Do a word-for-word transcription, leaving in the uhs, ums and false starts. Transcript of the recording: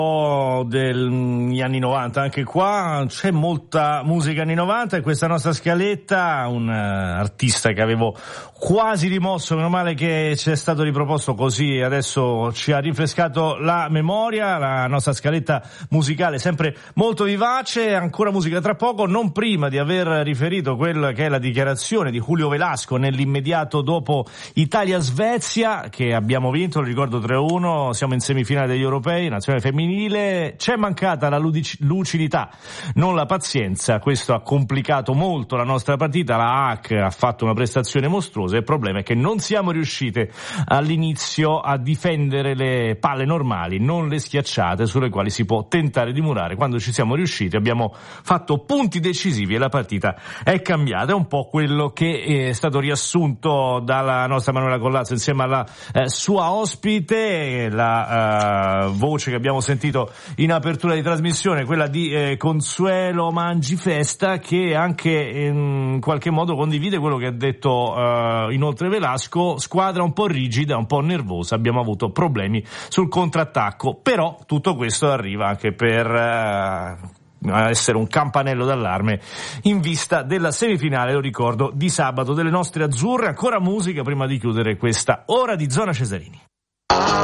degli anni novanta. Anche qua c'è molta musica anni novanta e questa nostra scaletta, un uh, artista che avevo quasi rimosso, meno male che ci è stato riproposto, così adesso ci ha rinfrescato la memoria. La nostra scaletta musicale sempre molto vivace, ancora musica tra poco, non prima di aver riferito quella che è la dichiarazione di Julio Velasco nell'immediato dopo Italia-Svezia, che abbiamo vinto, lo ricordo tre a uno, siamo in semifinale degli europei, nazionale femminile. C'è mancata la lucidità, non la pazienza, questo ha complicato molto la nostra partita. La A C ha fatto una prestazione mostruosa, il problema è che non siamo riuscite all'inizio a difendere le palle normali, non le schiacciate sulle quali si può tentare di murare. Quando ci siamo riusciti abbiamo fatto punti decisivi e la partita è cambiata. È un po' quello che è stato riassunto dalla nostra Manuela Collazzo insieme alla eh, sua ospite, la uh, voce che abbiamo sentito in apertura di trasmissione, quella di eh, Consuelo Mangifesta, che anche in qualche modo condivide quello che ha detto eh, inoltre Velasco. Squadra un po' rigida, un po' nervosa, abbiamo avuto problemi sul contrattacco, però tutto questo arriva anche per eh, essere un campanello d'allarme in vista della semifinale, lo ricordo, di sabato delle nostre azzurre. Ancora musica prima di chiudere questa ora di Zona Cesarini.